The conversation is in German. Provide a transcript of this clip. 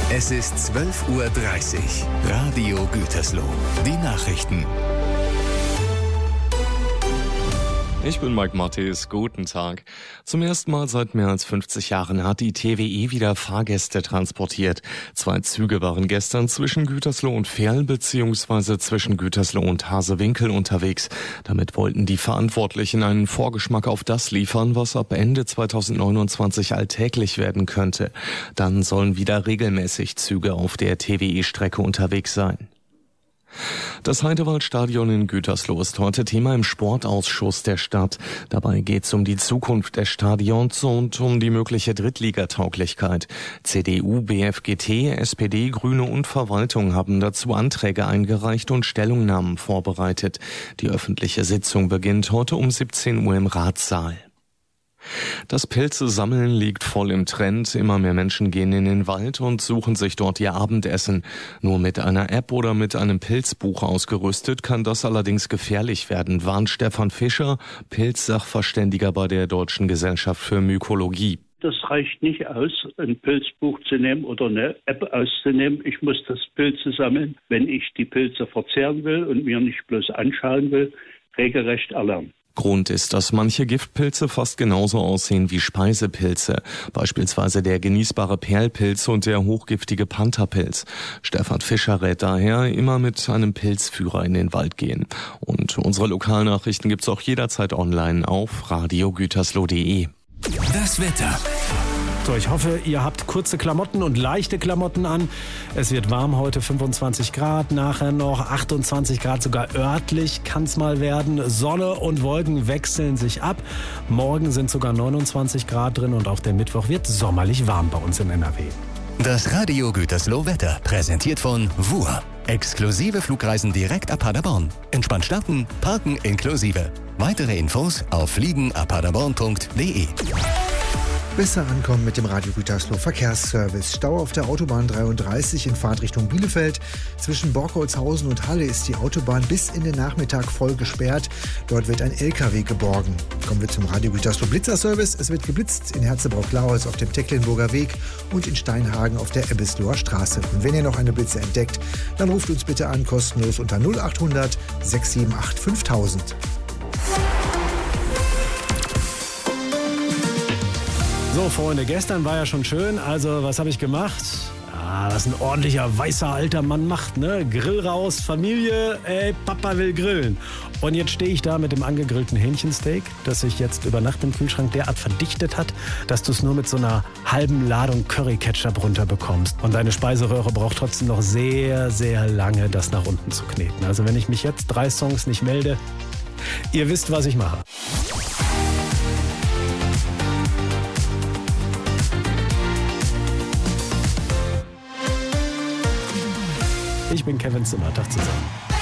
Es ist 12:30 Uhr. Radio Gütersloh. Die Nachrichten. Ich bin Mike Mattis, guten Tag. Zum ersten Mal seit mehr als 50 Jahren hat die TWE wieder Fahrgäste transportiert. 2 Züge waren gestern zwischen Gütersloh und Verl bzw. zwischen Gütersloh und Hasewinkel unterwegs. Damit wollten die Verantwortlichen einen Vorgeschmack auf das liefern, was ab Ende 2029 alltäglich werden könnte. Dann sollen wieder regelmäßig Züge auf der TWE-Strecke unterwegs sein. Das Heidewaldstadion in Gütersloh ist heute Thema im Sportausschuss der Stadt. Dabei geht es um die Zukunft des Stadions und um die mögliche Drittligatauglichkeit. CDU, BFGT, SPD, Grüne und Verwaltung haben dazu Anträge eingereicht und Stellungnahmen vorbereitet. Die öffentliche Sitzung beginnt heute um 17 Uhr im Ratssaal. Das Pilze-Sammeln liegt voll im Trend. Immer mehr Menschen gehen in den Wald und suchen sich dort ihr Abendessen. Nur mit einer App oder mit einem Pilzbuch ausgerüstet kann das allerdings gefährlich werden, warnt Stefan Fischer, Pilzsachverständiger bei der Deutschen Gesellschaft für Mykologie. Das reicht nicht aus, ein Pilzbuch zu nehmen oder eine App auszunehmen. Ich muss das Pilze sammeln, wenn ich die Pilze verzehren will und mir nicht bloß anschauen will, regelrecht erlernen. Grund ist, dass manche Giftpilze fast genauso aussehen wie Speisepilze, beispielsweise der genießbare Perlpilz und der hochgiftige Pantherpilz. Stefan Fischer rät daher, immer mit einem Pilzführer in den Wald gehen. Und unsere Lokalnachrichten gibt's auch jederzeit online auf radiogütersloh.de. Das Wetter. So, ich hoffe, ihr habt kurze Klamotten und leichte Klamotten an. Es wird warm heute, 25 Grad, nachher noch 28 Grad, sogar örtlich kann es mal werden. Sonne und Wolken wechseln sich ab. Morgen sind sogar 29 Grad drin und auch der Mittwoch wird sommerlich warm bei uns in NRW. Das Radio Gütersloh Wetter, präsentiert von WUR. Exklusive Flugreisen direkt ab Paderborn. Entspannt starten, parken inklusive. Weitere Infos auf fliegenabpaderborn.de. Besser ankommen mit dem Radio Gütersloh Verkehrsservice. Stau auf der Autobahn 33 in Fahrtrichtung Bielefeld. Zwischen Borkholzhausen und Halle ist die Autobahn bis in den Nachmittag voll gesperrt. Dort wird ein LKW geborgen. Kommen wir zum Radio Gütersloh Blitzerservice. Es wird geblitzt in Herzebrock-Lauhaus auf dem Tecklenburger Weg und in Steinhagen auf der Ebbesloher Straße. Und wenn ihr noch eine Blitze entdeckt, dann ruft uns bitte an, kostenlos unter 0800 678 5000. So, Freunde, gestern war ja schon schön. Also, was habe ich gemacht? Was ein ordentlicher, weißer, alter Mann macht, ne? Grill raus, Familie, ey, Papa will grillen. Und jetzt stehe ich da mit dem angegrillten Hähnchensteak, das sich jetzt über Nacht im Kühlschrank derart verdichtet hat, dass du es nur mit so einer halben Ladung Curry-Ketchup runterbekommst. Und deine Speiseröhre braucht trotzdem noch sehr, sehr lange, das nach unten zu kneten. Also, wenn ich mich jetzt 3 Songs nicht melde, ihr wisst, was ich mache. Ich bin Kevin Zimmer. Tag zusammen.